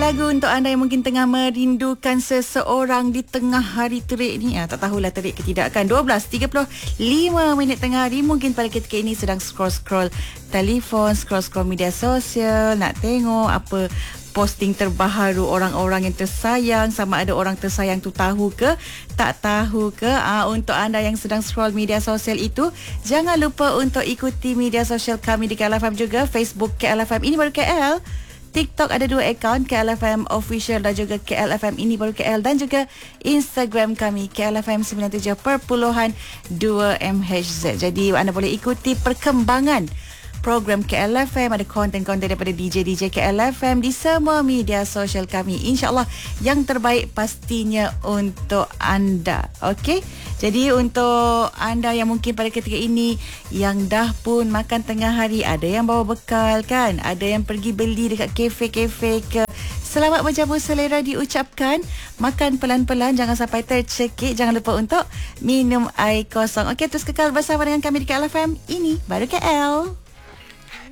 lagu untuk anda yang mungkin tengah merindukan seseorang di tengah hari terik ni. Tak tahulah terik ke tidak kan. 12.35 minit tengah hari. Mungkin pada ketika ini sedang scroll-scroll telefon, scroll-scroll media sosial, nak tengok apa posting terbaharu orang-orang yang tersayang. Sama ada orang tersayang tu tahu ke tak tahu ke. Untuk anda yang sedang scroll media sosial itu, jangan lupa untuk ikuti media sosial kami di KL FM juga. Facebook KL FM Ini Baru KL, TikTok ada 2 akaun, KLFM Official dan juga KLFM Ini Baru KL, dan juga Instagram kami KLFM 97.2 MHz. Jadi anda boleh ikuti perkembangan program KLFM, ada konten-konten daripada DJ-DJ KLFM di semua media sosial kami. InsyaAllah yang terbaik pastinya untuk anda. Okey? Jadi untuk anda yang mungkin pada ketika ini yang dah pun makan tengah hari, ada yang bawa bekal kan, ada yang pergi beli dekat kafe-kafe ke, selamat menjamu selera diucapkan. Makan pelan-pelan, jangan sampai tercekik. Jangan lupa untuk minum air kosong. Okey, terus kekal bersama dengan kami di KLFM Ini Baru KL.